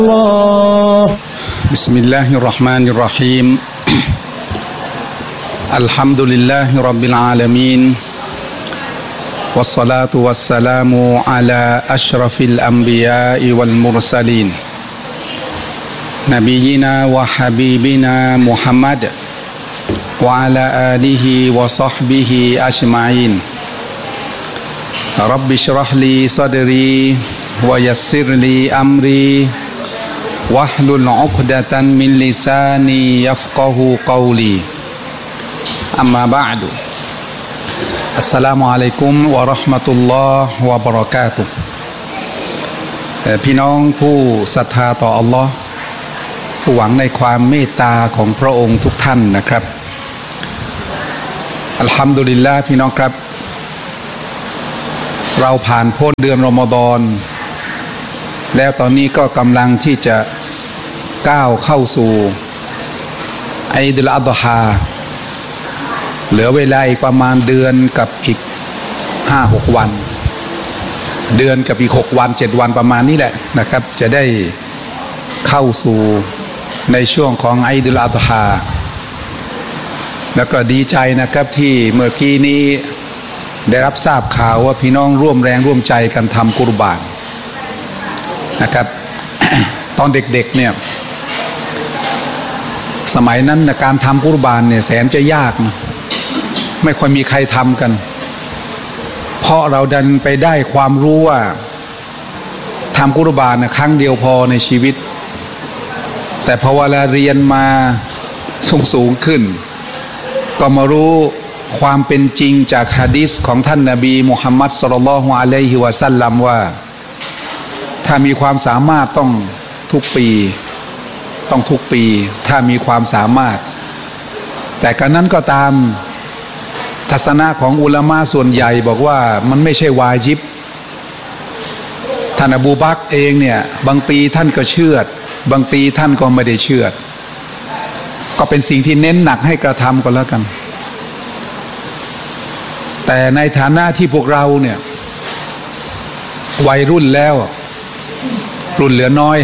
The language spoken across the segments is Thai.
بسم الله الرحمن الرحيم الحمد لله رب العالمين والصلاة والسلام على أشرف الأنبياء والمرسلين نبينا وحبيبنا محمد وعلى آله وصحبه أجمعين رب اشرح لي صدري ويسر لي أمري واحلل عقدة من لساني يفقه قولي أما بعد السلام عليكم ورحمة الله وبركاته พี่น้องผู้ศรัทธาต่ออัลลอฮ์ผู้หวังในความเมตตาของพระองค์ทุกท่านนะครับอัลฮัมดุลิลลาห์พี่น้องครับเราผ่านพ้นเดือนรอมฎอนแล้วตอนนี้ก็กำลังที่จะก้าวเข้าสู่อีดุลอัฎฮาเหลือเวลาอีกประมาณเดือนกับอีก 5-6 วันเดือนกับอีก6 วัน 7 วันประมาณนี้แหละนะครับจะได้เข้าสู่ในช่วงของอีดุลอัฎฮาแล้วก็ดีใจนะครับที่เมื่อกี้นี้ได้รับทราบข่าวว่าพี่น้องร่วมแรงร่วมใจกันทำกุรบานนะครับ ตอนเด็กๆเนี่ยสมัยนั้นนะการทำกุรบานเนี่ยแสนจะยากนะไม่ค่อยมีใครทำกันเพราะเราดันไปได้ความรู้ว่าทำกุรบานนะครั้งเดียวพอในชีวิตแต่พอเวลาเรียนมาสูงขึ้นก็มารู้ความเป็นจริงจากหะดีษของท่านนบีมุฮัมมัดศ็อลลัลลอฮุอะลัยฮิวะซัลลัมว่าถ้ามีความสามารถต้องทุกปีถ้ามีความสามารถแต่กันนั้นก็ตามทัศนะของอุลามะส่วนใหญ่บอกว่ามันไม่ใช่วาญิบท่านอบูบักรเองเนี่ยบางปีท่านก็เชือดบางปีท่านก็ไม่ได้เชือดก็เป็นสิ่งที่เน้นหนักให้กระทำก็แล้วกันแต่ในฐานะที่พวกเราเนี่ยวัยรุ่นแล้วรุ่นเหลือน้อย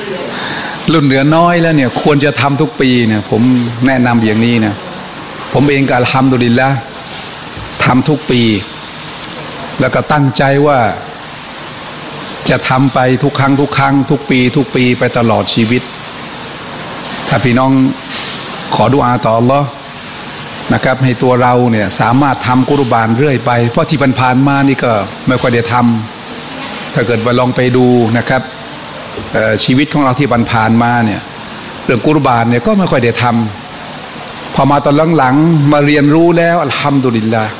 แล้วเนี่ยควรจะทำทุกปีเนี่ยผมแนะนำอย่างนี้นะผมเองก็อัลฮัมดุลิลละห์ทำทุกปีแล้วก็ตั้งใจว่าจะทำไปทุกครั้งทุกปีไปตลอดชีวิตถ้าพี่น้องขอดุอาต่ออัลเลาะห์นะครับให้ตัวเราเนี่ยสามารถทำกุรบานเรื่อยไปเพราะที่ผ่านมานี่ก็ไม่ค่อยได้ทำถ้าเกิดว่าลองไปดูนะครับชีวิตของเราที่ผ่านมาเนี่ยเรื่องกุรบานเนี่ยก็ไม่ค่อยได้ทำพอมาตอนหลังๆมาเรียนรู้แล้วอัลฮัมดุลิลลาห์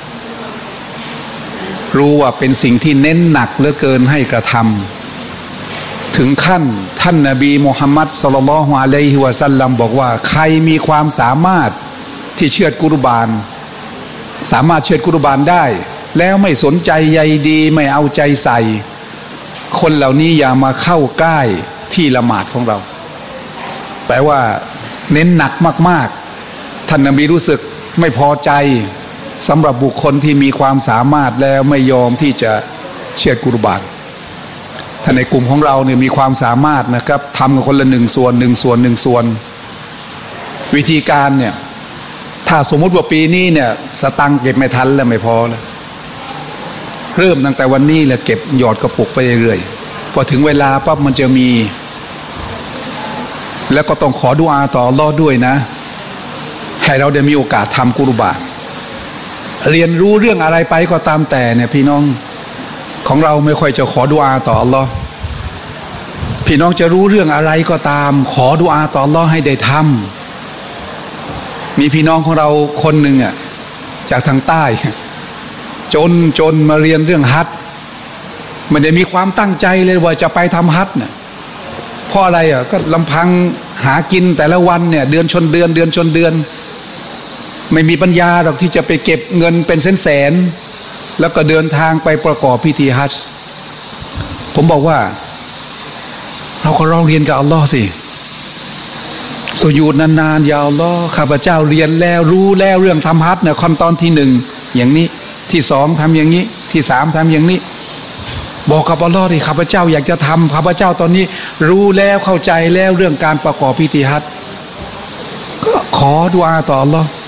รู้ว่าเป็นสิ่งที่เน้นหนักเหลือเกินให้กระทำถึงขั้นท่านนบีมุฮัมมัดศ็อลลัลลอฮุอะลัยฮิวะซัลลัมบอกว่าใครมีความสามารถที่เชือดกุรบานสามารถเชือดกุรบานได้แล้วไม่สนใจใยดีไม่เอาใจใส่คนเหล่านี้อย่ามาเข้าใกล้ที่ละหมาดของเราแปลว่าเน้นหนักมากๆท่านนบีรู้สึกไม่พอใจสำหรับบุคคลที่มีความสามารถแล้วไม่ยอมที่จะเชือดกุรบานท่านในกลุ่มของเราเนี่ยมีความสามารถนะครับทำกันคนละ1 ส่วนวิธีการเนี่ยถ้าสมมติว่าปีนี้เนี่ยสตังค์เก็บไม่ทันแล้วไม่พอแล้วเริ่มตั้งแต่วันนี้แหละเก็บหยอดกระปุกไปเรื่อยๆพอถึงเวลาปั๊บมันจะมีแล้วก็ต้องขอดุอาต่ออัลเลาะห์ด้วยนะให้เราได้มีโอกาสทำกุรบานเรียนรู้เรื่องอะไรไปก็ตามแต่เนี่ยพี่น้องของเราไม่ค่อยจะขอดุอาต่ออัลเลาะห์พี่น้องจะรู้เรื่องอะไรก็ตามขอดุอาต่ออัลเลาะห์ให้ได้ทำมีพี่น้องของเราคนหนึ่งอ่ะจากทางใต้จนมาเรียนเรื่องฮัจญ์ไม่ได้มีความตั้งใจเลยว่าจะไปทำฮัจญ์เนี่ยเพราะอะไรอ่ะก็ลำพังหากินแต่ละวันเนี่ยเดือนชนเดือนไม่มีปัญญาหรอกที่จะไปเก็บเงินเป็นแสนแล้วก็เดินทางไปประกอบพิธีฮัจญ์ผมบอกว่าเราก็ร้องเรียนกับอัลลอฮ์สิสุญูดนานๆยาอัลลอฮ์ข้าพเจ้าเรียนแล้วรู้แล้วเรื่องทำฮัจญ์เนี่ยขั้นตอนที่1อย่างนี้ที่2ทำอย่างนี้ที่3ทำอย่างนี้บอกกับอัลลอฮ์ดิข้าพเจ้าอยากจะทำข้าพเจ้าตอนนี้รู้แล้วเข้าใจแล้วเรื่องการประกอบพิธีฮัจญ์ก็ขอดุอาต่ออัลลอฮ์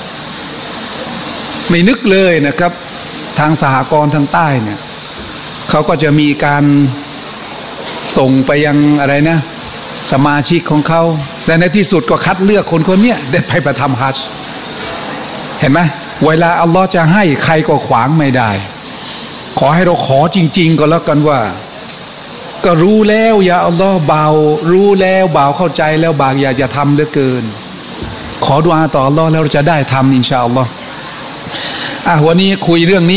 ไม่นึกเลยนะครับทางสหกรณ์ทางใต้เนี่ยเขาก็จะมีการส่งไปยังอะไรนะสมาชิกของเขาแต่ในที่สุดก็คัดเลือกคนนี้ได้ไปประทำฮัจญ์เห็นไหมเวลาอัลลอฮ์จะให้ใครก็ขวางไม่ได้ขอให้เราขอจริงๆก็แล้วกันว่าก็รู้แล้วอย่าอัลลอฮ์เบารู้แล้วเบาเข้าใจแล้วบางอยากจะทำเหลือเกินขอดุอาต่ออัลลอฮ์แล้วเราจะได้ทำอินชาอัลลอฮ์วันนี้คุยเรื่องนี้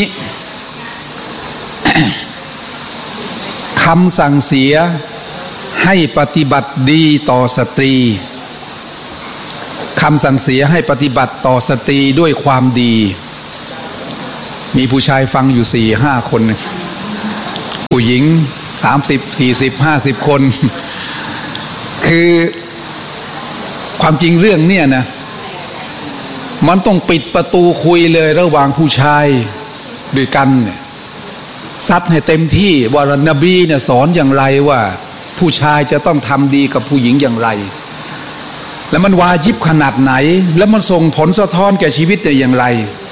คำสั่งเสียให้ปฏิบัติดีต่อสตรีคำสั่งเสียให้ปฏิบัติต่อสตรีด้วยความดีมีผู้ชายฟังอยู่4-5 คนผู้หญิง30 40 50 คนคือความจริงเรื่องเนี่ยนะมันต้องปิดประตูคุยเลยระหว่างผู้ชายด้วยกันเนี่ยซัดให้เต็มที่ว่านบีเนี่ยสอนอย่างไรว่าผู้ชายจะต้องทำดีกับผู้หญิงอย่างไรแล้วมันวาญิบขนาดไหนแล้วมันส่งผลสะท้อนแก่ชีวิตได้อย่างไร